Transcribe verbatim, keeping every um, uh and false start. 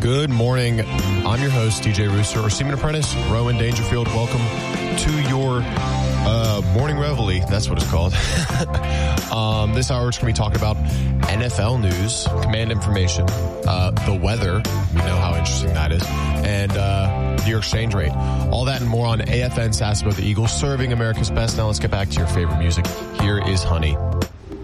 Good morning. I'm your host, D J Rooster, or Seaman Apprentice, Rowan Dangerfield. Welcome to your uh, morning reveille. That's what it's called. um, this hour, we're going to be talking about N F L news, command information, uh, the weather. We know how interesting that is. And uh, your exchange rate. All that and more on A F N Sass about the Eagles, serving America's best. Now let's get back to your favorite music. Here is Honey.